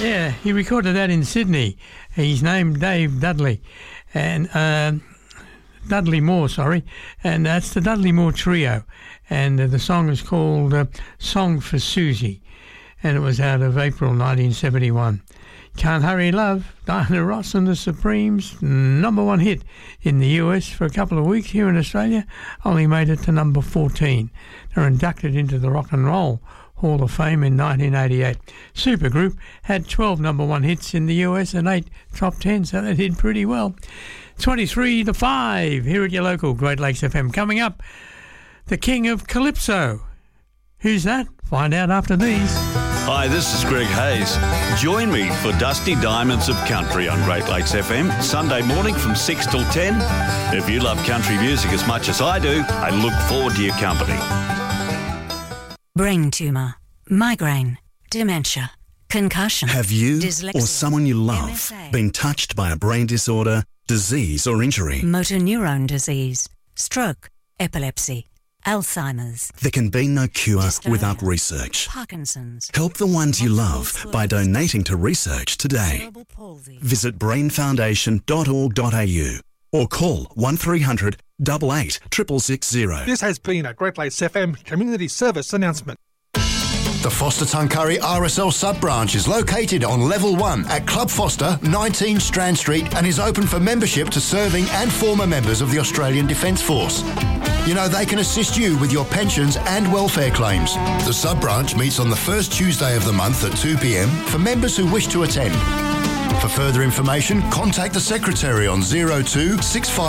Yeah, he recorded that in Sydney. He's named Dave Dudley, and Dudley Moore, sorry, and that's the Dudley Moore Trio, and the song is called Song for Susie, and it was out of April 1971. Can't Hurry Love, Diana Ross and the Supremes, number one hit in the US for a couple of weeks. Here in Australia, only made it to number 14. They're inducted into the Rock and Roll Hall of Fame in 1988. Supergroup had 12 number one hits in the US and 8 top 10, so they did pretty well. 23 to 5 here at your local Great Lakes FM. Coming up, the King of Calypso. Who's that? Find out after these. Hi, this is Greg Hayes. Join me for Dusty Diamonds of Country on Great Lakes FM, Sunday morning from 6 till 10. If you love country music as much as I do, I look forward to your company. Brain tumour, migraine, dementia, concussion. Have you dyslexia, or someone you love MSA, been touched by a brain disorder, disease or injury? motor neuron disease, stroke, epilepsy, Alzheimer's. There can be no cure Dystonia, without research. Parkinson's. Help the ones you love by donating to research today. Cerebral palsy. Visit brainfoundation.org.au or call 1300 88 660. This has been a Great Lakes FM community service announcement. The Foster Tuncurry RSL sub-branch is located on Level 1 at Club Foster, 19 Strand Street, and is open for membership to serving and former members of the Australian Defence Force. You know, they can assist you with your pensions and welfare claims. The sub-branch meets on the first Tuesday of the month at 2 p.m. for members who wish to attend. For further information, contact the Secretary on 02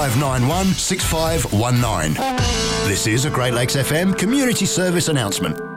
6591 6519. This is a Great Lakes FM community service announcement.